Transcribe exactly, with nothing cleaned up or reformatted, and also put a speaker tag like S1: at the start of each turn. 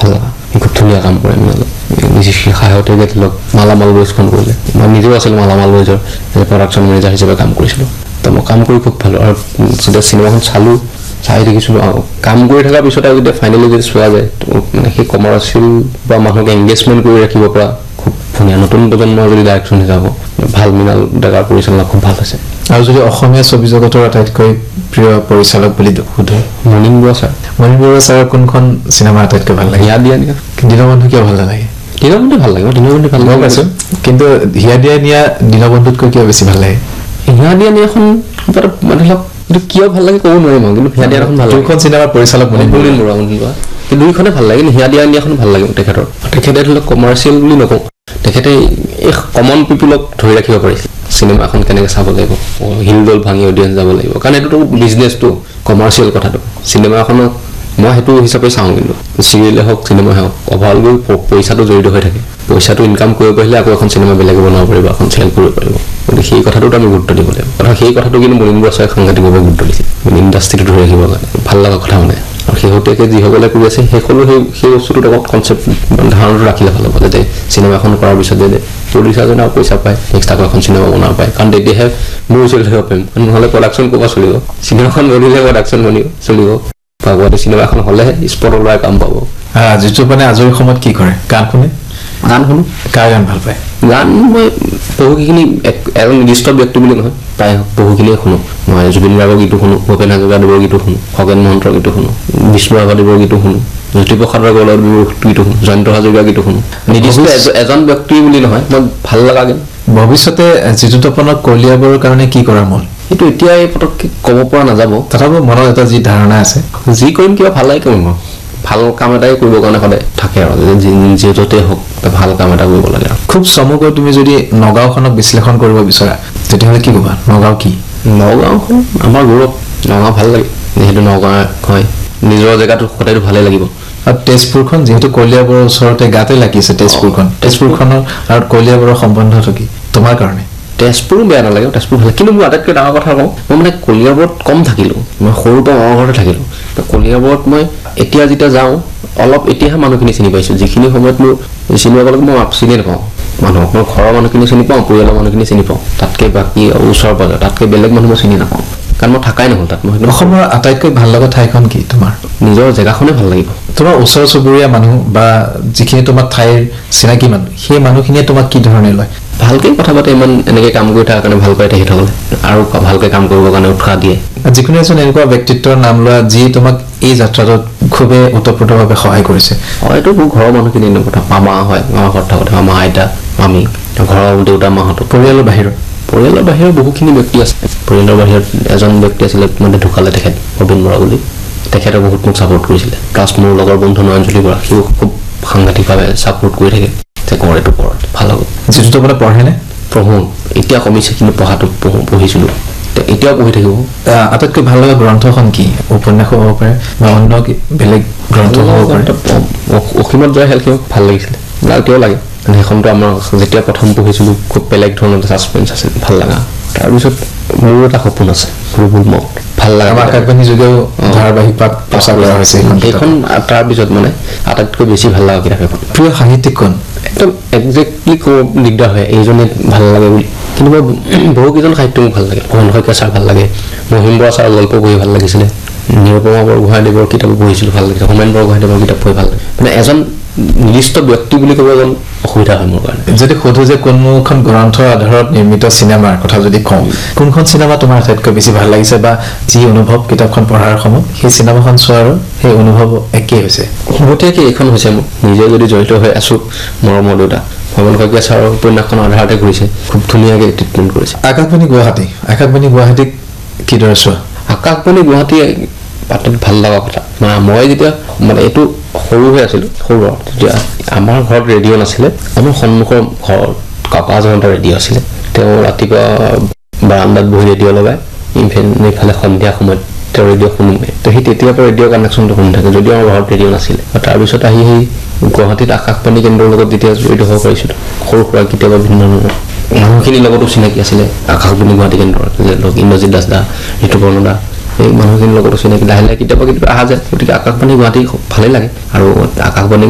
S1: ভাল লগা খুব ধুনীয়া কাম কৰে মৃণালে নিজে সাহতে ধৰক মালামাল বয়জখন কৰিলে মই নিজেও আছিলোঁ মালামাল বয়জৰ প্ৰডাকশ্যন মেনেজাৰ হিচাপে কাম কৰিছিলোঁ তো মই কাম কৰি খুব ভাল আৰু যেতিয়া চিনেমাখন চালোঁ চাই দেখিছিলোঁ কাম কৰি থকাৰ পিছত আৰু যেতিয়া ফাইনেলি যদি চোৱা যায় মানে সেই কমাৰ্চিয়েল বা মানুহক এংগেজমেণ্ট কৰি ৰাখিব পৰা খুব ধুনীয়া নতুন প্ৰজন্মৰ যদি ডাইৰেকশ্যন হিচাপে ভাল মৃণাল ডেকাৰ পৰিচালনা খুব ভাল হৈছে
S2: আৰু যদি অসমীয়া ছবি জগতৰ আটাইতকৈ প্ৰিয় পৰিচালক বুলি সোধে
S1: মনিন বৰুৱা ছাৰ
S2: মনিন বৰুৱা ছাৰৰ কোনখন চিনেমা আটাইতকৈ ভাল লাগে
S1: হিয়া দিয়া নিয়া
S2: দীনবন্ধু কিয় ভাল নালাগে
S1: দীনবন্ধু ভাল লাগে দীনবন্ধু ভাল লাগে
S2: পাইছোঁ কিন্তু হিয়া দিয়া নিয়া দীনবন্ধুতকৈ কিয় বেছি ভাল লাগে
S1: হিয়া দিয়া নিয়াখন মানে ধৰক এইটো কিয় ভাল লাগে ক'ব নোৱাৰিম কিন্তু হিয়া দিয়াখন ভাল লাগে
S2: দুখন চিনেমাৰ পৰিচালক মনিন
S1: মনিন বৰুৱা মনিন বৰুৱা কিন্তু দুইখনে ভাল লাগে কিন্তু হিয়া দিয়া নিয়াখন ভাল লাগে তেখেতৰ তেখেতে ধৰি লওক কমাৰ্চিয়েল বুলি নকওঁ তেখেতে এই কমন পিপুলক ধৰি ৰাখিব পাৰিছে চিনেমা এখন কেনেকৈ চাব লাগিব হিলদল ভাঙি অডিয়েঞ্চ যাব লাগিব কাৰণ এইটোতো বিজনেছটো কমাৰ্চিয়েল কথাটো চিনেমা এখনত মই সেইটো হিচাপে চাওঁ কিন্তু চিৰিয়েলে হওক চিনেমা হওক অভাৰঅল গৈ পইচাটো জড়িত হৈ থাকে পইচাটো ইনকাম কৰিব পাৰিলে আকৌ এখন চিনেমা বেলেগে বনাব পাৰিব এখন চেল কৰিব পাৰিব গতিকে সেই কথাটোত আমি গুৰুত্ব দিব লাগিব কথা সেই কথাটো কিন্তু মনিন বৰুৱা ছাৰে সাংঘাতিকভাৱে গুৰুত্ব দিছে ইণ্ডাষ্ট্ৰিটো ধৰি ৰাখিবৰ কাৰণে ভাল লগা কথা মানে আৰু শেহতীয়াকৈ যিসকলে কৰি আছে সেইসকলো সেই সেই বস্তুটোত অকণ কনচেপ্ট ধাৰণাটো ৰাখিলে ভাল হ'ব যাতে চিনেমা এখন কৰাৰ পিছত যে প্ৰডিউচাৰজনে পইচা পায় নেক্সট আকৌ এখন চিনেমা বনাব পায় কাৰণ তেতিয়াহে মোৰ চলি থাকিব পাৰিম নহ'লে প্ৰডাকশ্যন ক'ৰপৰা চলিব চিনেমাখন বনিলে প্ৰডাকশ্যন বনিব চলিব বা গুৱাহাটী চিনেমা এখন হ'লেহে স্পট ওলাই কাম পাব
S2: যিটো মানে আজৰি সময়ত কি কৰে গান শুনে
S1: গান শুনো
S2: কাৰ গান ভাল পায়
S1: গান মই বহুখিনি এজন নিৰ্দিষ্ট ব্যক্তি বুলি নহয় প্ৰায় বহুখিনিয়ে শুনো মই জুবিন গাৰ্গৰ গীতো শুনো ভূপেন হাজৰিকাদেৱৰ গীতো শুনো খগেন মহন্তৰ গীতো শুনো বিষ্ণু ৰাভাদেৱৰ গীতো শুনো জ্যোতিপ্ৰসাদ আগৰৱালাৰ গীতো শুনো জয়ন্ত হাজৰিকাৰ গীতো শুনো নিৰ্দিষ্ট এজন ব্যক্তি বুলি নহয় মই ভাল লগা গান
S2: ভৱিষ্যতে জিতু তপনক কলিয়াবৰৰ কাৰণে কি কৰা মন
S1: সেইটো এতিয়া এই পটককৈ ক'ব পৰা নাযাব
S2: তথাপিও মনত এটা যি ধাৰণা আছে
S1: যি কৰিম কিবা ভাল লাগে কৰিম আৰু ভাল কাম এটাই কৰিবৰ কাৰণে সদায় থাকে আৰু যিহেতুতে হওক ভাল কাম এটা কৰিব লাগে আৰু
S2: খুব চমুকৈ তুমি যদি নগাঁওখনক বিশ্লেষণ কৰিব বিচৰা তেতিয়াহ'লে কি ক'বা নগাঁও কি
S1: নগাঁওখন আমাৰ গৌৰৱ নগাঁও ভাল লাগে যিহেতু নগাঁও হয় নিজৰ জেগাটো সদায়তো ভালেই লাগিব
S2: আৰু তেজপুৰখন যিহেতু কলিয়াবৰৰ ওচৰতে গাতে লাগিছে তেজপুৰখন তেজপুৰখনৰ আৰু কলিয়াবৰৰ সম্বন্ধটো কি তোমাৰ কাৰণে
S1: তেজপুৰো বেয়া নালাগে তেজপুৰ ভাল কিন্তু মোৰ আটাইতকৈ ডাঙৰ কথা কওঁ মই মানে কলিয়াবৰত কম থাকিলোঁ মই সৰুৰ পৰা মামাৰ ঘৰতে থাকিলোঁ কলিয়াবৰত মই এতিয়া যেতিয়া যাওঁ অলপ এতিয়াহে মানুহখিনি চিনি পাইছোঁ যিখিনি সময়ত মোৰ চিনি পাব লাগে মই চিনি নাপাওঁ মানুহক মই ঘৰৰ মানুহখিনি চিনি পাওঁ পৰিয়ালৰ মানুহখিনি চিনি পাওঁ তাতকৈ বাকী ওচৰ পাজৰ তাতকৈ বেলেগ মানুহ মই চিনি নাপাওঁ কাৰণ মই থাকাই নহ'ল তাত মই
S2: অসমৰ আটাইতকৈ ভাল লগা ঠাইখন কি তোমাৰ
S1: নিজৰ জেগাখনেই ভাল লাগিব
S2: তোমাৰ ওচৰ চুবুৰীয়া মানুহ বা যিখিনি তোমাৰ ঠাইৰ চিনাকি মানুহ সেই মানুহখিনিয়ে তোমাক কি ধৰণে লয়
S1: ভালকৈ কথা পাতে ইমান এনেকৈ কাম কৰি থকাৰ কাৰণে ভাল পায় তেখেতসকলে আৰু ভালকৈ কাম কৰিবৰ কাৰণে উৎসাহ দিয়ে
S2: যিকোনো এজন এনেকুৱা ব্যক্তিত্বৰ নাম লোৱা যি তোমাক এই যাত্ৰাটোত খুবেই ওতঃপ্ৰোতভাৱে সহায় কৰিছে
S1: হয়তো মোৰ ঘৰৰ মানুহখিনি এনে কথা মামা হয় মামাৰ ঘৰত থাকোঁতে মামা আইতা মামী ঘৰৰ দেউতা মাহঁতো
S2: পৰিয়ালৰ বাহিৰত
S1: পৰিয়ালৰ বাহিৰত বহুখিনি ব্যক্তি আছে পৰিয়ালৰ বাহিৰত এজন ব্যক্তি আছিলে মানে ঢুকালে তেখেত ভৱেন বৰা বুলি তেখেতে বহুত মোক ছাপোৰ্ট কৰিছিলে প্লাছ মোৰ লগৰ বন্ধু নয়নজ্যোতি বৰা সিও খুব সাংঘাতিকভাৱে ছাপোৰ্ট কৰি থাকে যে কৰ এইটো কৰ ভাল হ'ব
S2: যিটো তোমাৰ পঢ়েনে
S1: পঢ়োঁ এতিয়া কমিছে কিন্তু পঢ়াটো পঢ়োঁ পঢ়িছিলোঁ এতিয়াও পঢ়ি থাকিব
S2: আটাইতকৈ ভাল লগা গ্ৰন্থখন কি উপন্যাস হ'ব পাৰে বা অন্য বেলেগ গ্ৰন্থ হ'ব পাৰে
S1: অসীমত জয় খেলখন ভাল লাগিছিলে এতিয়াও লাগে সেইখনটো আমাৰ যেতিয়া প্ৰথম পঢ়িছিলোঁ খুব বেলেগ ধৰণৰ ছাছপেঞ্চ আছিল ভাল লগা তাৰপিছত মোৰ এটা সপোন আছে ৰুবুল মাউত ভাল লগা
S2: আকাশবাণী যুগেও ধাৰাবাহিক পাঠ প্ৰচাৰ কৰা হৈছে
S1: সেইখন তাৰপিছত মানে আটাইতকৈ বেছি ভাল লগা কিতাপ এখন
S2: প্ৰিয় সাহিত্যিক কোন
S1: একদম একজেক্টলি ক'ব দিগদাৰ হয় এইজনে ভাল লাগে বুলি কিন্তু মই বহুকেইজন সাহিত্য মোক ভাল লাগে মোহন শইকীয়া ছাৰ ভাল লাগে মহিম বৰা ছাৰৰ গল্প পঢ়ি ভাল লাগিছিলে নিৰুপমা বৰগোহাঁইদেৱৰ কিতাপ পঢ়িছিলোঁ ভাল লাগিছিলে হোমেন বৰগোহাঁইদেৱৰ কিতাপ পঢ়ি ভাল লাগে মানে এজন নিৰ্দিষ্ট ব্যক্তি বুলি ক'ব এজন অসুবিধা হয় মোৰ কাৰণে
S2: যদি সোধোঁ যে কোনখন গ্ৰন্থৰ আধাৰত নিৰ্মিত চিনেমাৰ কথা যদি কওঁ কোনখন চিনেমা তোমাৰ আটাইতকৈ বেছি ভাল লাগিছে বা যি অনুভৱ কিতাপখন পঢ়াৰ সময়ত সেই চিনেমাখন চোৱাৰো সেই অনুভৱ একেই হৈছে
S1: শেহতীয়াকৈ এইখন হৈছে মোৰ নিজে যদি জড়িত হৈ আছোঁ মৰমৰ দেউতা ভৱেন শইকীয়া ছাৰৰ উপন্যাসখনৰ আধাৰতে কৰিছে খুব ধুনীয়াকৈ ট্ৰিটমেণ্ট কৰিছে
S2: আকাশবাণী গুৱাহাটী আকাশবাণী গুৱাহাটীক কিদৰে চোৱা
S1: আকাশবাণী গুৱাহাটী পাতত ভাল লগা কথা মানে মই যেতিয়া মানে এইটো সৰু হৈ আছিলোঁ সৰু তেতিয়া আমাৰ ঘৰত ৰেডিঅ' নাছিলে আমাৰ সন্মুখৰ ঘৰৰ কাকা এজনৰ এটা ৰেডিঅ' আছিলে তেওঁ ৰাতিপুৱা বাৰান্দাত বহি ৰেডিঅ' লগাই ইফালে সন্ধিয়া সময়ত তেওঁ ৰেডিঅ' শুনোগৈ তো সেই তেতিয়াৰ পৰা ৰেডিঅ' কানেকশ্যনটো শুনি থাকে যদিও আমাৰ ঘৰত ৰেডিঅ' নাছিলে তাৰপিছত আহি সেই গুৱাহাটীত আকাশবাণী কেন্দ্ৰৰ লগত যেতিয়া জড়িত হ'ব পাৰিছিলোঁ সৰু সুৰা কেতিয়াবা বিভিন্ন ধৰণৰ মানুহখিনিৰ লগতো চিনাকি আছিলে আকাশবাণী গুৱাহাটী কেন্দ্ৰৰ যে লগ ইন্দ্ৰজিৎ দাস দা ঋতুপৰ্ণ দা এই মানুহখিনিৰ লগতো চিনাকি লাহে লাহে কেতিয়াবা কেতিয়াবা অহা যায় গতিকে আকাশবাণী গুৱাহাটী ভালেই লাগে আৰু আকাশবাণী